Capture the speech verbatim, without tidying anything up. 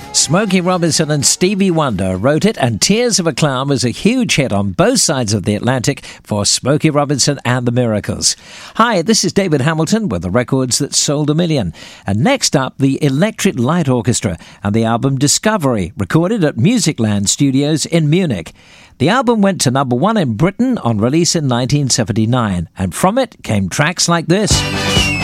Smokey Robinson and Stevie Wonder wrote it, and Tears of a Clown was a huge hit on both sides of the Atlantic for Smokey Robinson and the Miracles. Hi, this is David Hamilton with the records that sold a million. And next up, the Electric Light Orchestra and the album Discovery, recorded at Musicland Studios in Munich. The album went to number one in Britain on release in nineteen seventy-nine, and from it came tracks like this.